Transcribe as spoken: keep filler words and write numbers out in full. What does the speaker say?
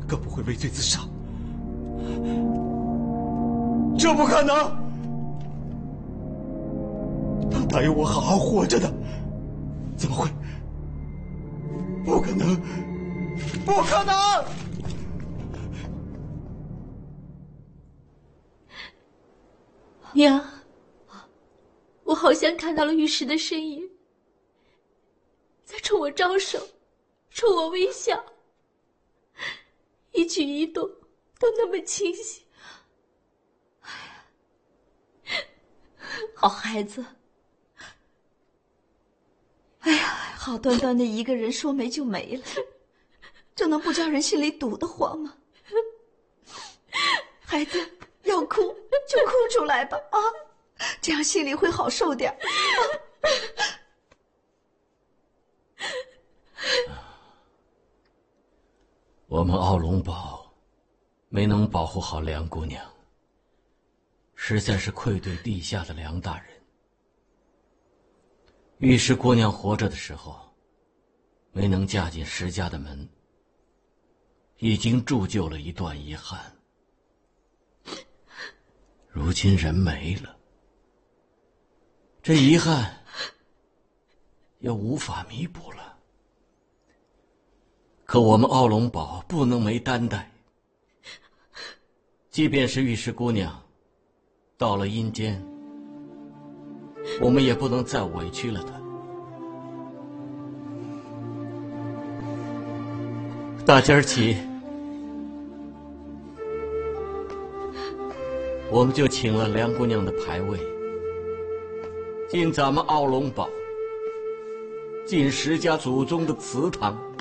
更不会畏罪自杀。这不可能！他答应我好好活着的，怎么会？不可能！不可能！ 娘，我好像看到了玉石的身影，在冲我招手，冲我微笑，一举一动都那么清晰。哎呀，好孩子！ 哎呀，好端端的一个人说没就没了，这能不叫人心里堵得慌吗？孩子，要哭就哭出来吧，啊，这样心里会好受点。 我们奥龙堡没能保护好梁姑娘，实在是愧对地下的梁大人。玉石姑娘活着的时候，没能嫁进石家的门，已经铸就了一段遗憾。如今人没了，这遗憾也无法弥补了。可我们奥龙堡不能没担待，即便是玉石姑娘到了阴间，我们也不能再委屈了她。大今儿起，我们就请了梁姑娘的牌位，进咱们奥龙堡，进石家祖宗的祠堂。